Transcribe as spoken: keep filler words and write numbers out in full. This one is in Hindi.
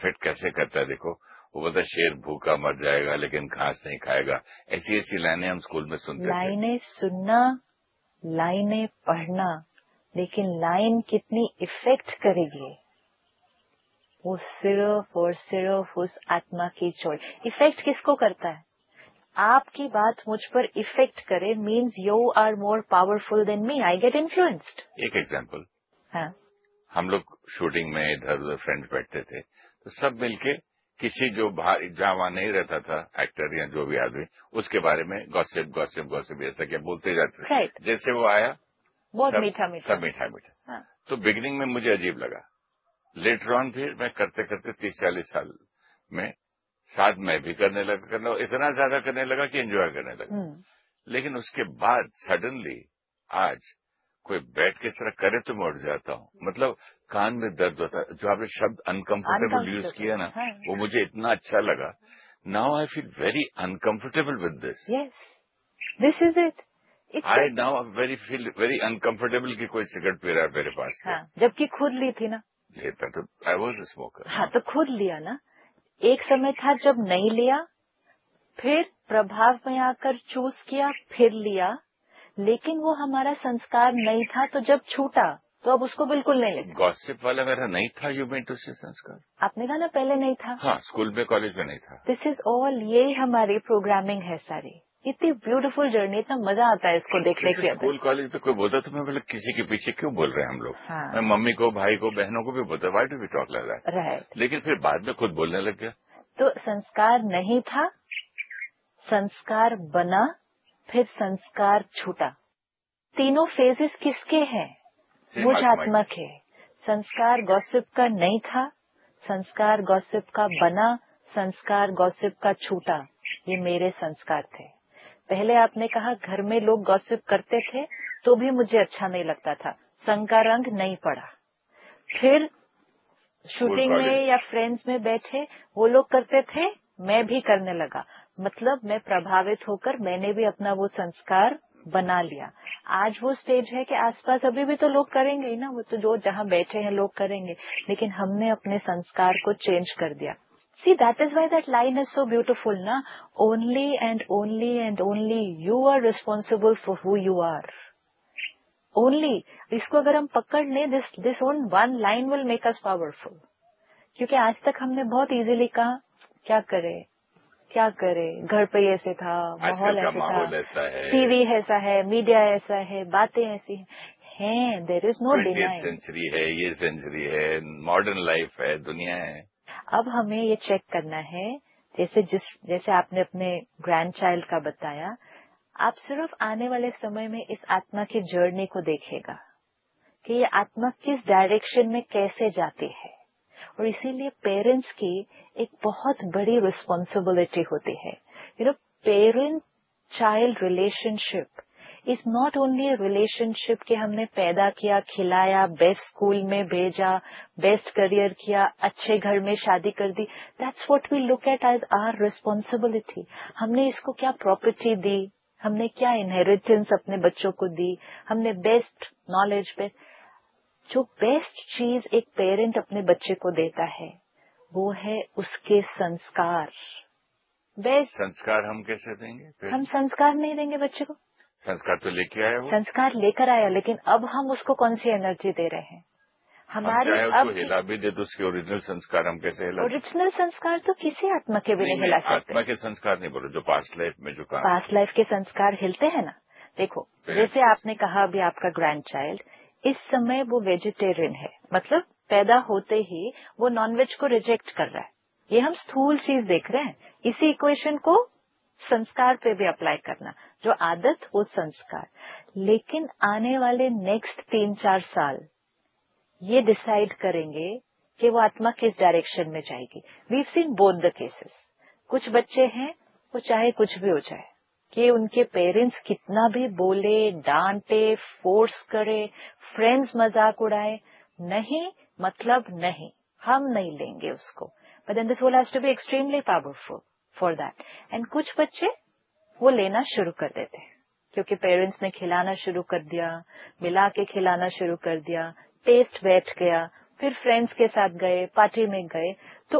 इफेक्ट कैसे करता है देखो। वो बोलता शेर भूखा मर जाएगा लेकिन घास नहीं खाएगा, ऐसी ऐसी लाइनें हम स्कूल में सुनते थे। लाइनें सुनना, लाइनें पढ़ना, लेकिन लाइन कितनी इफेक्ट करेगी वो सिर्फ और सिर्फ उस आत्मा की चोट। इफेक्ट किसको करता है? आपकी बात मुझ पर इफेक्ट करे means you are more powerful than me, I get influenced. एक एग्जांपल, हाँ, हम लोग शूटिंग में इधर उधर फ्रेंड्स बैठते थे तो सब मिलके किसी जो बाहर जहां वहां नहीं रहता था एक्टर या जो भी आदमी, उसके बारे में गॉसिप गॉसिप गॉसिप ऐसा क्या बोलते जाते थे। राइट। जैसे वो आया बहुत सब मीठा मीठा सब मीठा मीठा। हाँ। तो बिगिनिंग में मुझे अजीब लगा, लेटर ऑन फिर मैं करते करते तीस चालीस साल में साथ मैं भी करने लगा, करना इतना ज्यादा करने लगा कि एंजॉय करने लगा। हम्म, लेकिन उसके बाद सडनली आज कोई बैठ के थोड़ा करे तो मैं उठ जाता हूँ। मतलब कान में दर्द होता है। जो आपने शब्द अनकंफर्टेबल यूज किया ना, हाँ। वो मुझे इतना अच्छा लगा। Now I feel very uncomfortable with this. Yes, this is it. I now very feel very uncomfortable कि कोई सिगरेट पी रहा है मेरे पास। हाँ, जबकि खुद ली थी ना। लेता तो आई वॉज अ स्मोकर। हाँ, तो खुद लिया ना। एक समय था जब नहीं लिया, फिर प्रभाव में आकर चूज किया, फिर लिया, लेकिन वो हमारा संस्कार नहीं था। तो जब छूटा तो अब उसको बिल्कुल नहीं लेते। गॉसिप वाला मेरा नहीं था। यू मीन टू से संस्कार? आपने कहा ना पहले नहीं था। हाँ, स्कूल में कॉलेज में नहीं था। दिस इज ऑल, ये हमारी प्रोग्रामिंग है सारी। इतनी ब्यूटीफुल जर्नी, इतना मजा आता है इसको देखने के स्कूल अंदर। कॉलेज में कोई बोलता तो मैं बोला किसी के पीछे क्यों बोल रहे हैं हम लोग। हाँ। मैं मम्मी को, भाई को, बहनों को भी बोलता, why do we talk like that. Right. लेकिन फिर बाद में खुद बोलने लग गया। तो संस्कार नहीं था, संस्कार बना, फिर संस्कार छूटा। तीनों फेजेस किसके हैं? Same मुझ आत्मा आत्मा के। संस्कार गॉसिप का नहीं था, संस्कार गॉसिप का बना, संस्कार गॉसिप का छूटा। ये मेरे संस्कार थे। पहले आपने कहा घर में लोग गॉसिप करते थे तो भी मुझे अच्छा नहीं लगता था, संग का रंग नहीं पड़ा। फिर शूटिंग में या फ्रेंड्स में बैठे वो लोग करते थे, मैं भी करने लगा। मतलब मैं प्रभावित होकर मैंने भी अपना वो संस्कार बना लिया। आज वो स्टेज है कि आसपास अभी भी तो लोग करेंगे ही ना, वो तो जो जहाँ बैठे हैं लोग करेंगे, लेकिन हमने अपने संस्कार को चेंज कर दिया। सी, that is why that line is so beautiful ना, only and only and only you are responsible for who you are. Only, इसको अगर हम पकड़ लें, this this own one line will make us powerful. क्योंकि आज तक हमने बहुत इजीली कहा क्या करे क्या करे, घर पे ऐसे था, माहौल ऐसे था, ऐसा है, टीवी ऐसा है, मीडिया ऐसा है, बातें ऐसी हैं। There is no denying. Century है, ये सेंचुरी है, मॉडर्न लाइफ है, दुनिया है। अब हमें ये चेक करना है, जैसे जिस जैसे आपने अपने ग्रैंड चाइल्ड का बताया, आप सिर्फ आने वाले समय में इस आत्मा की जर्नी को देखेगा कि ये आत्मा किस डायरेक्शन में कैसे जाती है। और इसीलिए पेरेंट्स की एक बहुत बड़ी रिस्पॉन्सिबिलिटी होती है। You know, parent child relationship is not only a relationship कि हमने पैदा किया, खिलाया, बेस्ट स्कूल में भेजा, बेस्ट करियर किया, अच्छे घर में शादी कर दी। That's what we look at as our responsibility. हमने इसको क्या प्रॉपर्टी दी, हमने क्या इनहेरिटेंस अपने बच्चों को दी, हमने बेस्ट नॉलेज पे। जो बेस्ट चीज एक पेरेंट अपने बच्चे को देता है वो है उसके संस्कार। बेस्ट संस्कार हम कैसे देंगे फिर? हम संस्कार नहीं देंगे बच्चे को। संस्कार तो लेके आया वो, संस्कार लेकर आया, लेकिन अब हम उसको कौन सी एनर्जी दे रहे हैं? हमारी हम चाहे अब उसको हिला भी दे तो उसके ओरिजिनल संस्कार हम कैसे हिला? ओरिजिनल संस्कार तो किसी आत्मा के भी नहीं, नहीं हिला सकते। आत्मा के संस्कार नहीं बोलो, जो पास्ट लाइफ में जो काम, पास्ट लाइफ के संस्कार हिलते हैं ना। देखो, जैसे आपने कहा अभी आपका ग्रैंड चाइल्ड इस समय वो वेजिटेरियन है, मतलब पैदा होते ही वो नॉनवेज को रिजेक्ट कर रहा है। ये हम स्थूल चीज देख रहे हैं। इसी इक्वेशन को संस्कार पे भी अप्लाई करना, जो आदत वो संस्कार। लेकिन आने वाले नेक्स्ट तीन चार साल ये डिसाइड करेंगे कि वो आत्मा किस डायरेक्शन में जाएगी। We've seen both the cases. कुछ बच्चे हैं वो चाहे कुछ भी हो जाए, कि उनके पेरेंट्स कितना भी बोले, डांटे, फोर्स करे, फ्रेंड्स मजाक उड़ाए, नहीं मतलब नहीं, हम नहीं लेंगे उसको। But then the soul has to be extremely powerful for that. And कुछ बच्चे वो लेना शुरू कर देते हैं क्योंकि पेरेंट्स ने खिलाना शुरू कर दिया, मिला के खिलाना शुरू कर दिया, टेस्ट बैठ गया, फिर फ्रेंड्स के साथ गए, पार्टी में गए, तो